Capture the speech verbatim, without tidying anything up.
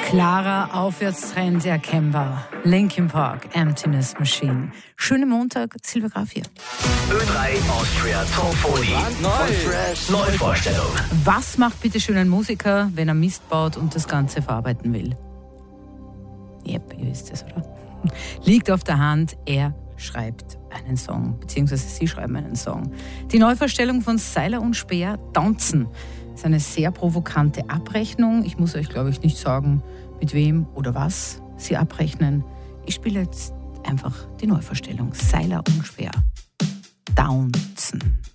Klarer Aufwärtstrend erkennbar. Linkin Park, Emptiness Machine. Schönen Montag, Silvia Graf hier. Ö drei Austria Top vierzig. Neu. Fresh. Neuvorstellung. Was macht bitte schön ein Musiker, wenn er Mist baut und das Ganze verarbeiten will? Yep, ihr wisst es, oder? Liegt auf der Hand, er schreibt einen Song, beziehungsweise sie schreiben einen Song. Die Neuvorstellung von Seiler und Speer, Tanzen, ist eine sehr provokante Abrechnung. Ich muss euch, glaube ich, nicht sagen, mit wem oder was sie abrechnen. Ich spiele jetzt einfach die Neuvorstellung. Seiler und Speer, Tanzen.